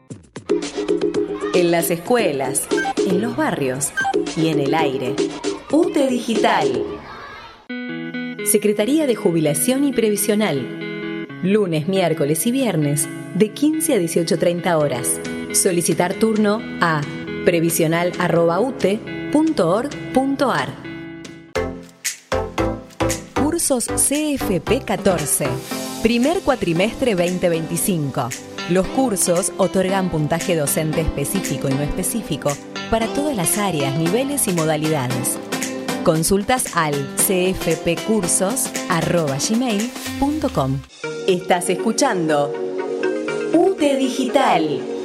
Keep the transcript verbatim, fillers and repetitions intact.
En las escuelas, en los barrios y en el aire. U T E Digital. Secretaría de Jubilación y Previsional. Lunes, miércoles y viernes de quince a dieciocho treinta horas. Solicitar turno a previsional arroba u t e punto org punto a r. Cursos C F P catorce. Primer cuatrimestre veinte veinticinco. Los cursos otorgan puntaje docente específico y no específico para todas las áreas, niveles y modalidades. Consultas al c f p cursos arroba gmail punto com. Estás escuchando U T E Digital.